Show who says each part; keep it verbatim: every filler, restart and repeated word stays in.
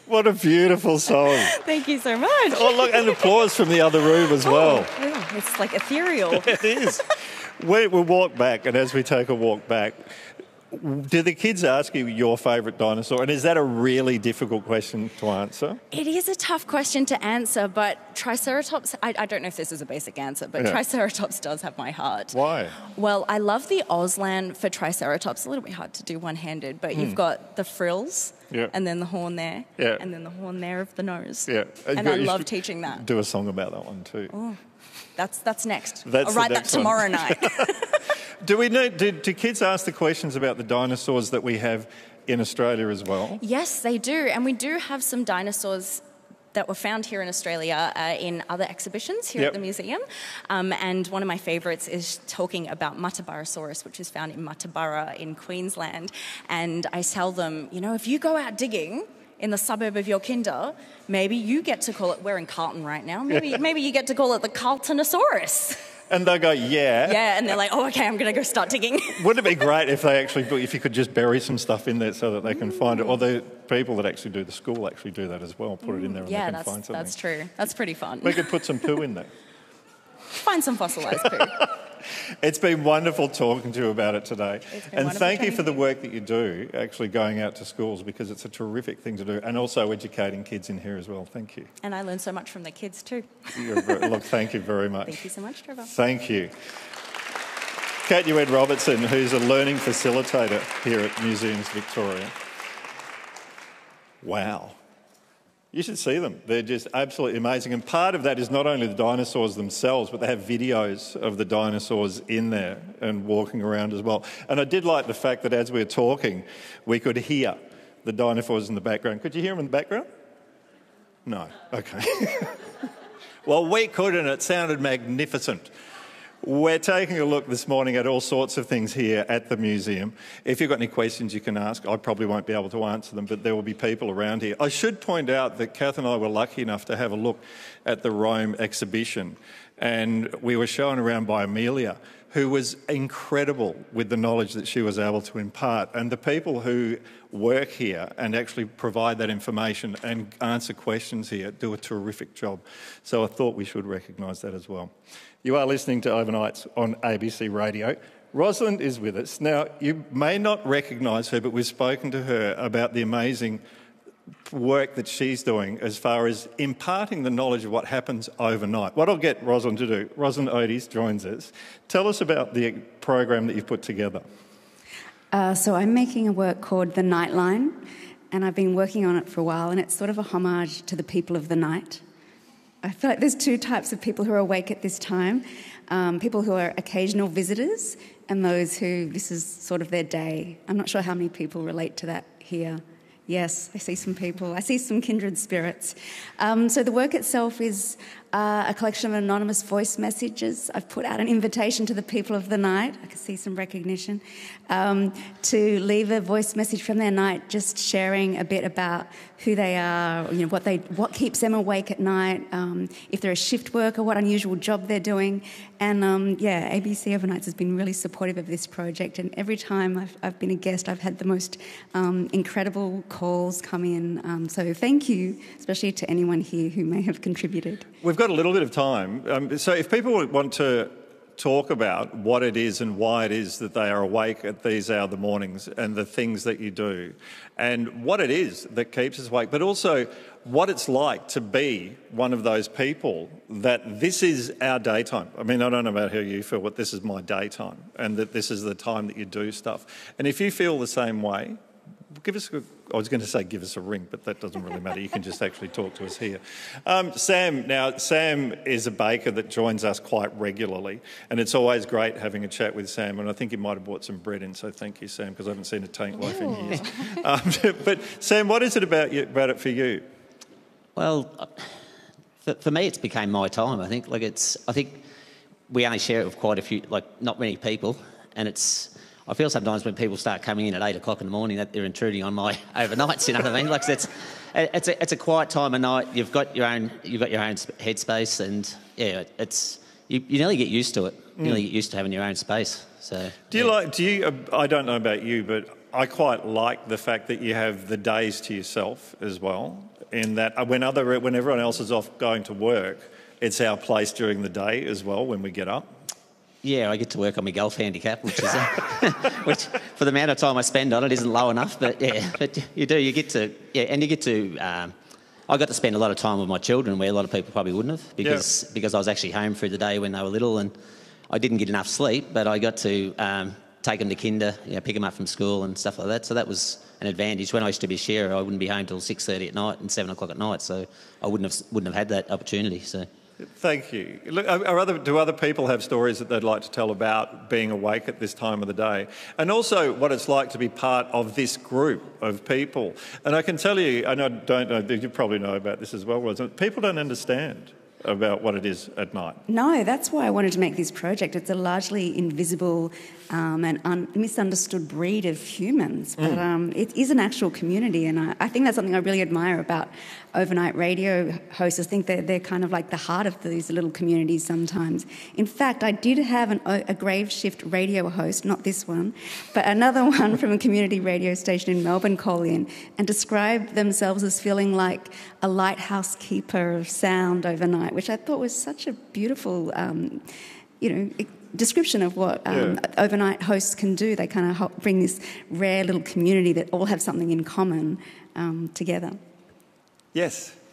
Speaker 1: What a beautiful song.
Speaker 2: Thank you so much.
Speaker 1: Oh, look, and applause from the other room as well.
Speaker 2: Oh, yeah, it's like ethereal.
Speaker 1: It is. We, we walk back, and as we take a walk back, do the kids ask you your favourite dinosaur? And is that a really difficult question to answer?
Speaker 2: It is a tough question to answer, but Triceratops, I, I don't know if this is a basic answer, but
Speaker 1: Yeah.
Speaker 2: Triceratops does have my heart.
Speaker 1: Why?
Speaker 2: Well, I love the Auslan for Triceratops. A little bit hard to do one-handed, but you've got the frills,
Speaker 1: Yeah.
Speaker 2: and then the horn there,
Speaker 1: Yeah.
Speaker 2: and then the horn there of the nose.
Speaker 1: Yeah.
Speaker 2: And
Speaker 1: You
Speaker 2: I
Speaker 1: should
Speaker 2: love teaching that.
Speaker 1: Do a song about that one too.
Speaker 2: Oh, that's that's next.
Speaker 1: That's
Speaker 2: I'll
Speaker 1: the
Speaker 2: write that
Speaker 1: next one.
Speaker 2: tomorrow night.
Speaker 1: Do we know? Do, do kids ask the questions about the dinosaurs that we have in Australia as well?
Speaker 2: Yes, they do. And we do have some dinosaurs that were found here in Australia uh, in other exhibitions here
Speaker 1: Yep.
Speaker 2: at the museum. Um, and one of my favourites is talking about Muttaburrasaurus, which is found in Muttaburra in Queensland. And I tell them, you know, if you go out digging in the suburb of your kinder, maybe you get to call it, we're in Carlton right now, maybe maybe you get to call it the Carltonosaurus.
Speaker 1: And they go, yeah.
Speaker 2: Yeah, and they're like, oh, okay, I'm going to go start digging.
Speaker 1: Wouldn't it be great if they actually, if you could just bury some stuff in there so that they can find it? Or the people that actually do the school actually do that as well, put it in there and
Speaker 2: Yeah,
Speaker 1: they can
Speaker 2: that's,
Speaker 1: find something.
Speaker 2: that's true. That's pretty fun.
Speaker 1: We could put some poo in there.
Speaker 2: Find some fossilised poo.
Speaker 1: It's been wonderful talking to you about it today.
Speaker 2: It's been
Speaker 1: And
Speaker 2: wonderful
Speaker 1: thank you
Speaker 2: chatting
Speaker 1: for the
Speaker 2: to you.
Speaker 1: work that you do, actually going out to schools, because it's a terrific thing to do, and also educating kids in here as well. Thank you.
Speaker 2: And I learned so much from the kids too.
Speaker 1: You're very, look, thank you very much.
Speaker 2: Thank you so much, Trevor.
Speaker 1: Thank you. Kat Ewed Robertson, who's a learning facilitator here at Museums Victoria. Wow. You should see them. They're just absolutely amazing. And part of that is not only the dinosaurs themselves, but they have videos of the dinosaurs in there and walking around as well. And I did like the fact that as we were talking, we could hear the dinosaurs in the background. Could you hear them in the background? No. Okay. Well, we could, and it sounded magnificent. We're taking a look this morning at all sorts of things here at the museum. If you've got any questions you can ask, I probably won't be able to answer them, but there will be people around here. I should point out that Kath and I were lucky enough to have a look at the Rome exhibition, and we were shown around by Amelia, who was incredible with the knowledge that she was able to impart. And the people who work here and actually provide that information and answer questions here do a terrific job. So I thought we should recognise that as well. You are listening to Overnights on A B C Radio. Rosalind is with us. Now, you may not recognise her, but we've spoken to her about the amazing work that she's doing as far as imparting the knowledge of what happens overnight. What I'll get Rosalind to do, Rosalind Otis joins us. Tell us about the program that you've put together.
Speaker 3: Uh, so I'm making a work called The Nightline, and I've been working on it for a while, and it's sort of a homage to the people of the night. I feel like there's two types of people who are awake at this time. Um, people who are occasional visitors and those who this is sort of their day. I'm not sure how many people relate to that here. Yes, I see some people. I see some kindred spirits. Um, so the work itself is uh, a collection of anonymous voice messages. I've put out an invitation to the people of the night. I can see some recognition. Um, to leave a voice message from their night, just sharing a bit about who they are, you know, what they, what keeps them awake at night, um, if they're a shift worker, what unusual job they're doing. And um, yeah, A B C Overnights has been really supportive of this project. And every time I've, I've been a guest, I've had the most um, incredible calls come in. Um, so thank you, especially to anyone here who may have contributed.
Speaker 1: We've got a little bit of time. Um, so if people want to talk about what it is and why it is that they are awake at these hour of the mornings and the things that you do and what it is that keeps us awake, but also what it's like to be one of those people that this is our daytime. I mean, I don't know about how you feel, but this is my daytime and that this is the time that you do stuff. And if you feel the same way, give us a, I was going to say give us a ring, but that doesn't really matter. You can just actually talk to us here. Um, Sam, now, Sam is a baker that joins us quite regularly, and it's always great having a chat with Sam, and I think he might have bought some bread in, so thank you, Sam, because I haven't seen a tank loaf in years. Um, but, Sam, what is it about, you, about it for you?
Speaker 4: Well, for, for me, it's became my time, I think. Like, it's, I think we only share it with quite a few, like, not many people, and it's... I feel sometimes when people start coming in at eight o'clock in the morning that they're intruding on my overnights. You know what I mean? Like it's, it's a, it's a quiet time of night. You've got your own, you've got your own headspace, and yeah, it's you, you nearly get used to it. You
Speaker 1: Mm.
Speaker 4: nearly get used to having your own space. So,
Speaker 1: do you
Speaker 4: yeah.
Speaker 1: like? Do you? I don't know about you, but I quite like the fact that you have the days to yourself as well, in that when other when everyone else is off going to work, it's our place during the day as well when we get up.
Speaker 4: Yeah, I get to work on my golf handicap, which is uh, which for the amount of time I spend on it isn't low enough. But yeah, but you do. You get to yeah, and you get to. Um, I got to spend a lot of time with my children where a lot of people probably wouldn't have, because yeah. because I was actually home through the day when they were little, and I didn't get enough sleep. But I got to um, take them to kinder, you know, pick them up from school and stuff like that. So that was an advantage. When I used to be a sharer, I wouldn't be home till six thirty at night and seven o'clock at night. So I wouldn't have wouldn't have had that opportunity. So.
Speaker 1: Thank you. Look, are other, do other people have stories that they'd like to tell about being awake at this time of the day? And also what it's like to be part of this group of people. And I can tell you, and I don't know, you probably know about this as well, Rosamund, people don't understand about what it is at night.
Speaker 3: No, that's why I wanted to make this project. It's a largely invisible um, and un- misunderstood breed of humans, but mm. um, it is an actual community, and I, I think that's something I really admire about overnight radio hosts. I think they're, they're kind of like the heart of these little communities sometimes. In fact, I did have an, a grave shift radio host, not this one, but another one from a community radio station in Melbourne call in and describe themselves as feeling like a lighthouse keeper of sound overnight, which I thought was such a beautiful, um, you know, description of what um, yeah. overnight hosts can do. They kind of bring this rare little community that all have something in common um, together.
Speaker 1: Yes.